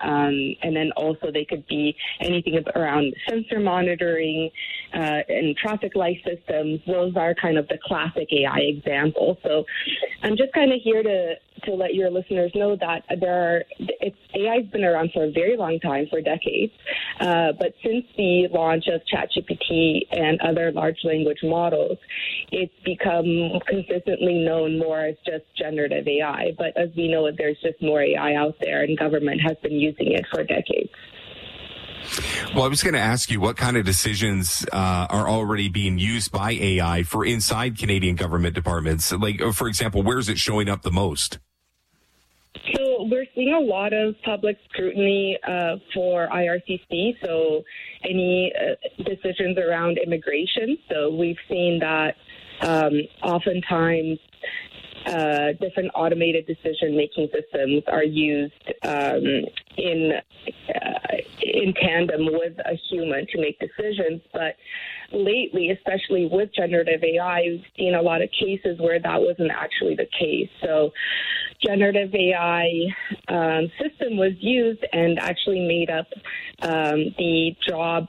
And then also they could be anything around sensor monitoring and traffic light systems. Those are kind of the classic AI examples. So I'm just kind of here to let your listeners know that AI's been around for a very long time, for decades. But since the launch of ChatGPT and other large language models, it's become consistently known more as just generative AI. But as we know, there's just more AI out there, and government has been using it for decades. Well, I was going to ask you what kind of decisions are already being used by AI for inside Canadian government departments. Like, for example, where is it showing up the most? So we're seeing a lot of public scrutiny for IRCC, so any decisions around immigration. So we've seen that oftentimes different automated decision-making systems are used in tandem with a human to make decisions. But lately, especially with generative AI, we've seen a lot of cases where that wasn't actually the case. So generative AI system was used and actually made up the job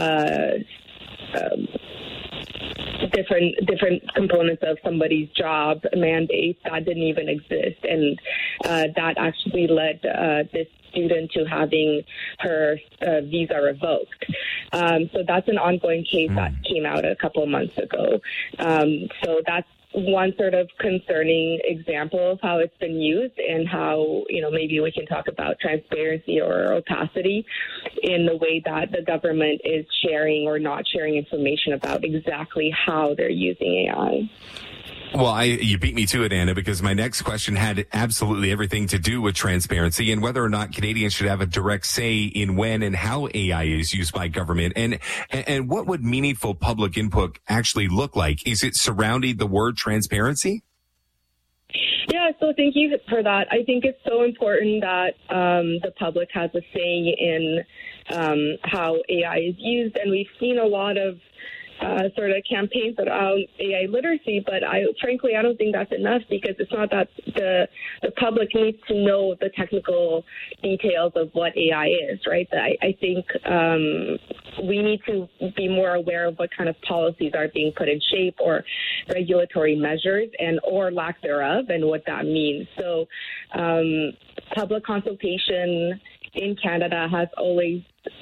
different components of somebody's job mandate that didn't even exist, and that actually led this student to having her visa revoked. So that's an ongoing case that came out a couple of months ago. So that's one sort of concerning example of how it's been used, and how, maybe we can talk about transparency or opacity in the way that the government is sharing or not sharing information about exactly how they're using AI. Well, you beat me to it, Anna, because my next question had absolutely everything to do with transparency and whether or not Canadians should have a direct say in when and how AI is used by government. And what would meaningful public input actually look like? Is it surrounding the word transparency? Yeah, so thank you for that. I think it's so important that the public has a say in how AI is used. And we've seen a lot of sort of campaigns around AI literacy, but I don't think that's enough, because it's not that the public needs to know the technical details of what AI is, right? I think we need to be more aware of what kind of policies are being put in shape, or regulatory measures or lack thereof, and what that means. So public consultation in Canada has always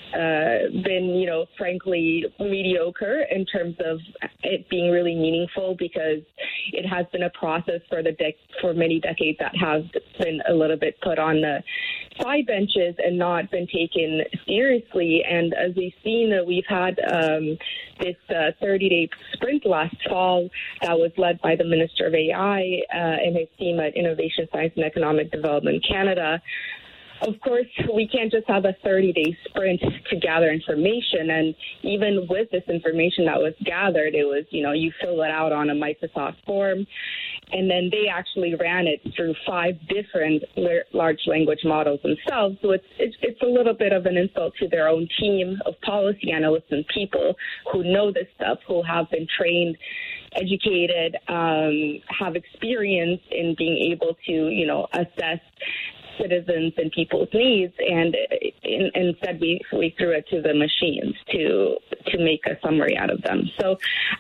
been, frankly, mediocre in terms of it being really meaningful, because it has been a process for many decades that has been a little bit put on the side benches and not been taken seriously. And as we've seen, we've had this 30-day sprint last fall that was led by the Minister of AI and his team at Innovation, Science and Economic Development Canada. Of course, we can't just have a 30-day sprint to gather information. And even with this information that was gathered, it was, you fill it out on a Microsoft form, and then they actually ran it through 5 different large language models themselves. So it's a little bit of an insult to their own team of policy analysts and people who know this stuff, who have been trained, educated, have experience in being able to, assess citizens and people's needs, and instead we threw it to the machines to make a summary out of them. So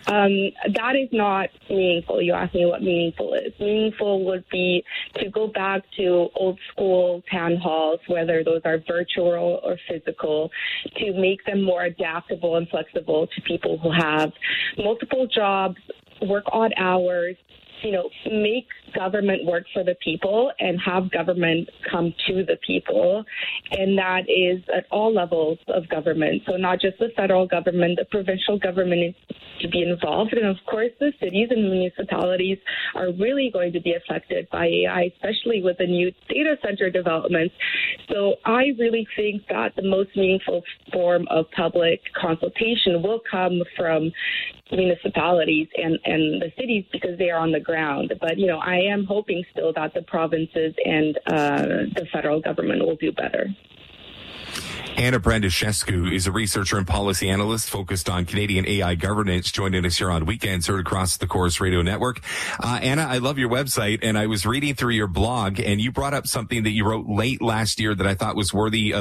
that is not meaningful. You asked me what meaningful is. Meaningful would be to go back to old school town halls, whether those are virtual or physical, to make them more adaptable and flexible to people who have multiple jobs, work odd hours, make government work for the people and have government come to the people. And that is at all levels of government. So not just the federal government, the provincial government needs to be involved. And of course, the cities and municipalities are really going to be affected by AI, especially with the new data center developments. So I really think that the most meaningful form of public consultation will come from municipalities and the cities, because they are on the ground. But, I am hoping still that the provinces and the federal government will do better. Anna Branduszewski is a researcher and policy analyst focused on Canadian AI governance, joining us here on Weekends, heard across the Corus Radio Network. Anna, I love your website, and I was reading through your blog, and you brought up something that you wrote late last year that I thought was worthy